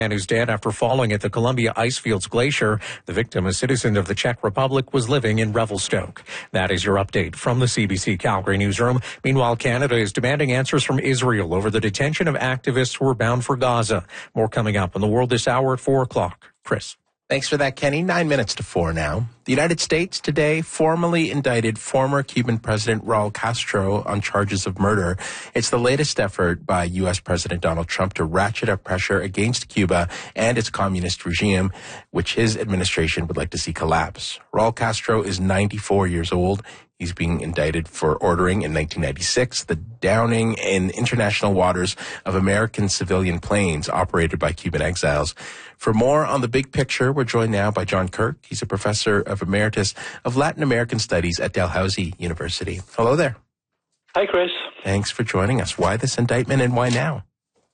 And who's dead after falling at the Columbia Icefields Glacier. The victim, a citizen of the Czech Republic, was living in Revelstoke. That is your update from the CBC Calgary newsroom. Meanwhile, Canada is demanding answers from Israel over the detention of activists who are bound for Gaza. More coming up on The World this hour at 4 o'clock. Chris. Thanks for that, Kenny. 9 minutes to 4 now. The United States today formally indicted former Cuban President Raul Castro on charges of murder. It's the latest effort by U.S. President Donald Trump to ratchet up pressure against Cuba and its communist regime, which his administration would like to see collapse. Raul Castro is 94 years old. He's being indicted for ordering in 1996 the downing in international waters of American civilian planes operated by Cuban exiles. For more on the big picture, we're joined now by John Kirk. He's a professor of emeritus of Latin American Studies at Dalhousie University. Hello there. Hi, Chris. Thanks for joining us. Why this indictment and why now?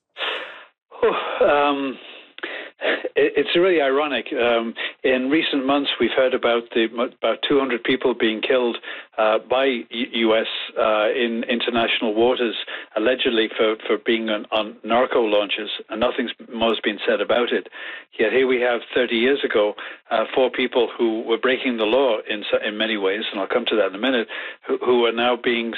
It's really ironic. In recent months, we've heard about 200 people being killed by U.S. In international waters, allegedly for being on narco launches, and nothing's most been said about it. Yet here we have 30 years ago, 4 people who were breaking the law in many ways, and I'll come to that in a minute, who are now being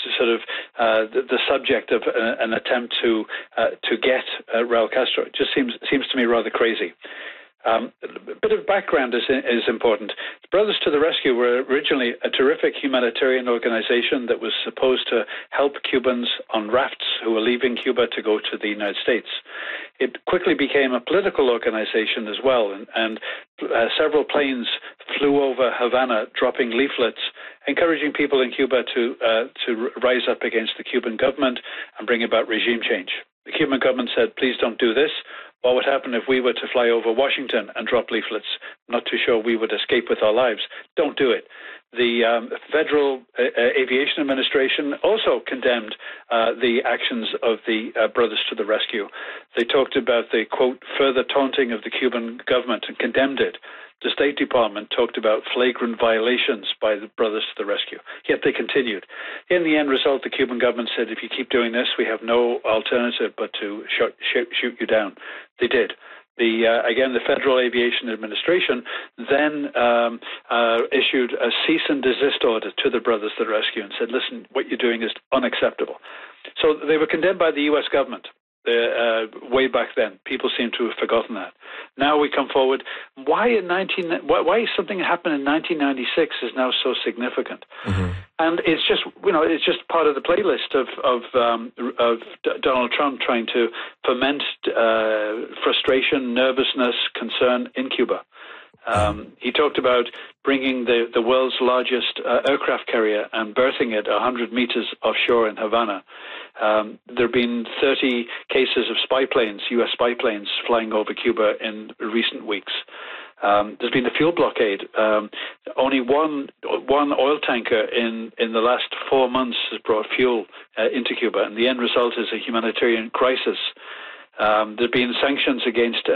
the subject of an attempt to get Raul Castro. It just seems to me rather crazy. A bit of background is important. The Brothers to the Rescue were originally a terrific humanitarian organization that was supposed to help Cubans on rafts who were leaving Cuba to go to the United States. It quickly became a political organization as well, and several planes flew over Havana dropping leaflets encouraging people in Cuba to rise up against the Cuban government and bring about regime change. The Cuban government said, please don't do this. What would happen if we were to fly over Washington and drop leaflets? I'm not too sure we would escape with our lives. Don't do it. The Federal Aviation Administration also condemned the actions of the Brothers to the Rescue. They talked about the, quote, further taunting of the Cuban government and condemned it. The State Department talked about flagrant violations by the Brothers to the Rescue, yet they continued. In the end result, the Cuban government said, if you keep doing this, we have no alternative but to shoot you down. They did. Again, the Federal Aviation Administration then issued a cease and desist order to the Brothers to the Rescue and said, listen, what you're doing is unacceptable. So they were condemned by the U.S. government. Way back then. People seem to have forgotten that. Now we come forward. Why something happened in 1996 is now so significant? Mm-hmm. And it's just part of the playlist of Donald Trump trying to foment frustration, nervousness, concern in Cuba. He talked about bringing the world's largest aircraft carrier and berthing it 100 meters offshore in Havana. There have been 30 cases of spy planes, U.S. spy planes, flying over Cuba in recent weeks. There's been a fuel blockade. Only one oil tanker in the last 4 months has brought fuel into Cuba, and the end result is a humanitarian crisis. There have been sanctions against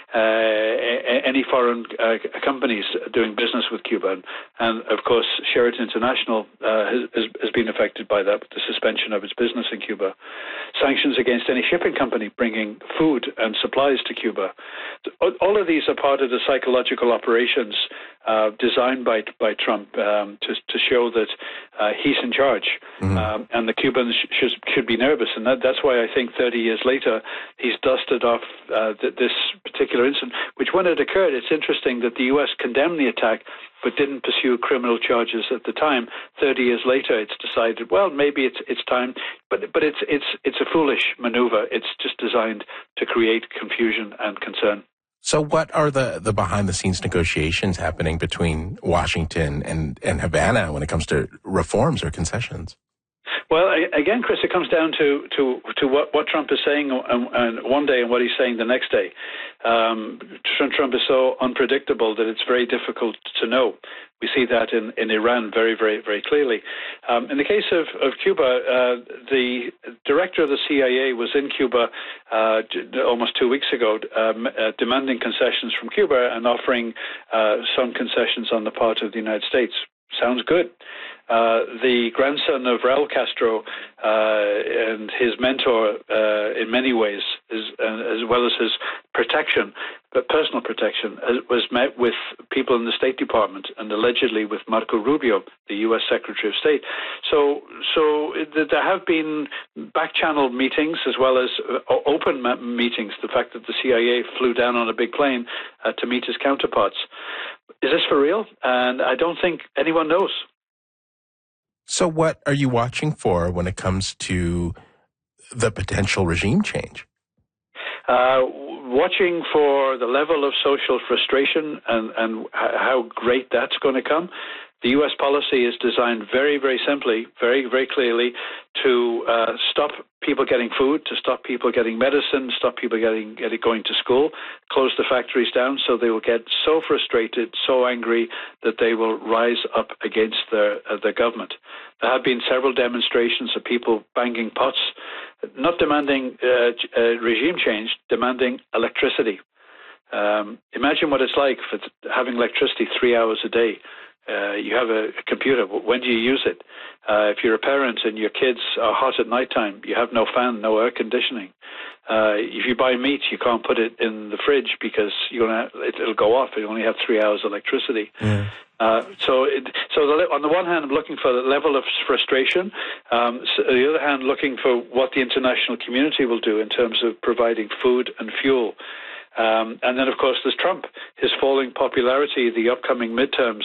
any foreign companies doing business with Cuba. And, of course, Sheraton International has been affected by that, with the suspension of its business in Cuba. Sanctions against any shipping company bringing food and supplies to Cuba. All of these are part of the psychological operations designed by Trump to show that he's in charge. Mm-hmm. And the Cubans should be nervous. And that's why I think 30 years later, he's dusted off this particular incident, which when it occurred, it's interesting that the U.S. condemned the attack but didn't pursue criminal charges at the time. 30 years later, it's decided, well, maybe it's time, but it's a foolish maneuver. It's just designed to create confusion and concern. So what are the behind-the-scenes negotiations happening between Washington and Havana when it comes to reforms or concessions? Well, again, Chris, it comes down to what Trump is saying one day and what he's saying the next day. Trump is so unpredictable that it's very difficult to know. We see that in Iran very, very, very clearly. In the case of Cuba, the director of the CIA was in Cuba almost 2 weeks ago, demanding concessions from Cuba and offering some concessions on the part of the United States. Sounds good. The grandson of Raul Castro and his mentor, in many ways, as well as his protection, but personal protection, was met with people in the State Department and allegedly with Marco Rubio, the U.S. Secretary of State. So there have been back-channel meetings as well as open meetings. The fact that the CIA flew down on a big plane to meet his counterparts. Is this for real? And I don't think anyone knows. So what are you watching for when it comes to the potential regime change? Watching for the level of social frustration and how great that's going to come. The U.S. policy is designed very, very simply, very, very clearly to stop people getting food, to stop people getting medicine, stop people going to school, close the factories down so they will get so frustrated, so angry that they will rise up against their government. There have been several demonstrations of people banging pots, not demanding regime change, demanding electricity. Imagine what it's like for having electricity 3 hours a day. You have a computer. When do you use it? If you're a parent and your kids are hot at nighttime, you have no fan, no air conditioning. If you buy meat, you can't put it in the fridge because it'll go off. You only have 3 hours electricity. Yeah. So on the one hand, I'm looking for the level of frustration. On the other hand, looking for what the international community will do in terms of providing food and fuel. And then, of course, there's Trump, his falling popularity, the upcoming midterms.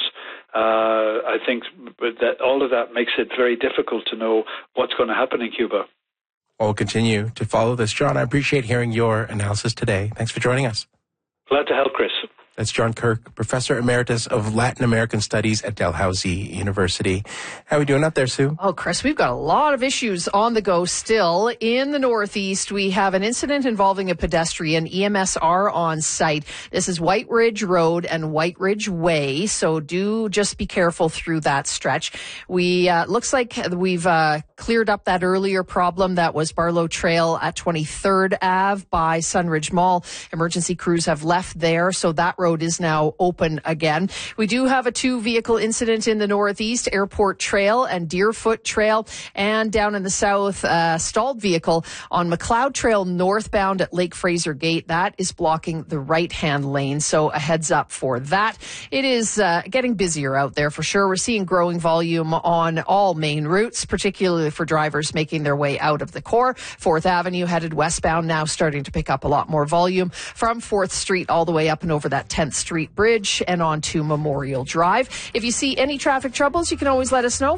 I think that all of that makes it very difficult to know what's going to happen in Cuba. We'll continue to follow this. John, I appreciate hearing your analysis today. Thanks for joining us. Glad to help, Chris. That's John Kirk, Professor Emeritus of Latin American Studies at Dalhousie University. How are we doing up there, Sue? Oh, Chris, we've got a lot of issues on the go still. In the Northeast, we have an incident involving a pedestrian. EMS are on site. This is White Ridge Road and White Ridge Way, so do just be careful through that stretch. Looks like we've cleared up that earlier problem that was Barlow Trail at 23rd Ave by Sunridge Mall. Emergency crews have left there, so that road is now open again. We do have a 2-vehicle incident in the Northeast, Airport Trail and Deerfoot Trail, and down in the south, stalled vehicle on McLeod Trail northbound at Lake Fraser Gate. That is blocking the right-hand lane, so a heads up for that. It is getting busier out there for sure. We're seeing growing volume on all main routes, particularly for drivers making their way out of the core. 4th Avenue headed westbound now starting to pick up a lot more volume from 4th Street all the way up and over that 10th Street Bridge and on to Memorial Drive. If you see any traffic troubles, you can always let us know.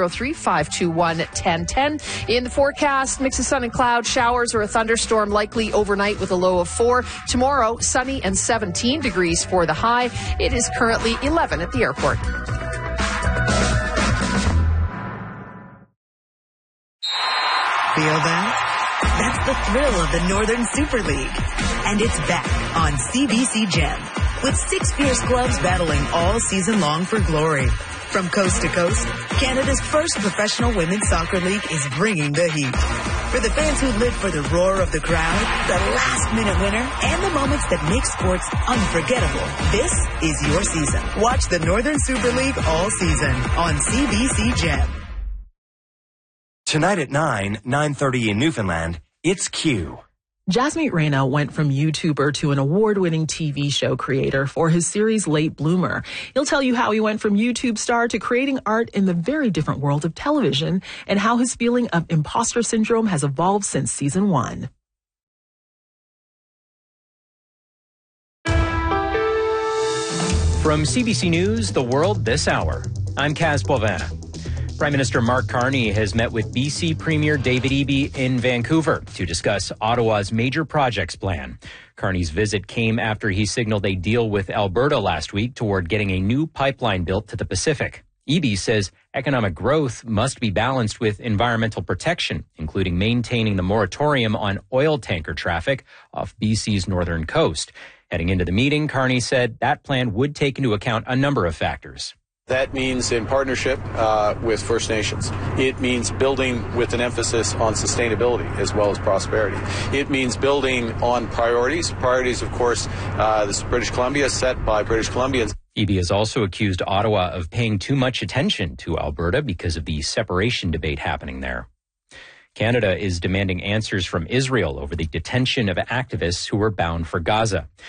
403-521-1010. In the forecast, mix of sun and cloud, showers or a thunderstorm likely overnight with a low of 4. Tomorrow, sunny and 17 degrees for the high. It is currently 11 at the airport. Feel that? That's the thrill of the Northern Super League. And it's back on CBC Gem, with 6 fierce clubs battling all season long for glory. From coast to coast, Canada's first professional women's soccer league is bringing the heat. For the fans who live for the roar of the crowd, the last-minute winner, and the moments that make sports unforgettable, this is your season. Watch the Northern Super League all season on CBC Gem. Tonight at 9:30 in Newfoundland, it's Q. Jasmeet Rana went from YouTuber to an award-winning TV show creator for his series Late Bloomer. He'll tell you how he went from YouTube star to creating art in the very different world of television and how his feeling of imposter syndrome has evolved since season 1. From CBC News, The World This Hour, I'm Kaz Bovana. Prime Minister Mark Carney has met with BC Premier David Eby in Vancouver to discuss Ottawa's major projects plan. Carney's visit came after he signaled a deal with Alberta last week toward getting a new pipeline built to the Pacific. Eby says economic growth must be balanced with environmental protection, including maintaining the moratorium on oil tanker traffic off BC's northern coast. Heading into the meeting, Carney said that plan would take into account a number of factors. That means in partnership with First Nations. It means building with an emphasis on sustainability as well as prosperity. It means building on priorities. Priorities, of course, this is British Columbia, set by British Columbians. Eby has also accused Ottawa of paying too much attention to Alberta because of the separation debate happening there. Canada is demanding answers from Israel over the detention of activists who were bound for Gaza.